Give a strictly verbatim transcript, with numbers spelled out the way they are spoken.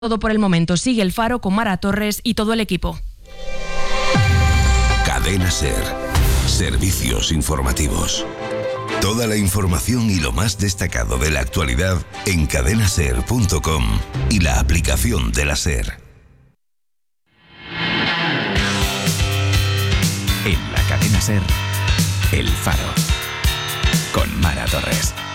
Todo por el momento. Sigue El Faro con Mara Torres y todo el equipo. Cadena SER. Servicios informativos. Toda la información y lo más destacado de la actualidad en cadena ser punto com y la aplicación de la SER. En la cadena SER, El Faro, con Mara Torres.